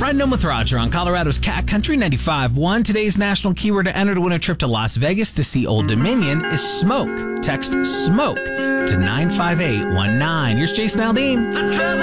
Riding home with Roger on Colorado's Cat Country 95.1. Today's national keyword to enter to win a trip to Las Vegas to see Old Dominion is smoke. Text SMOKE to 95819. Here's Jason Aldean.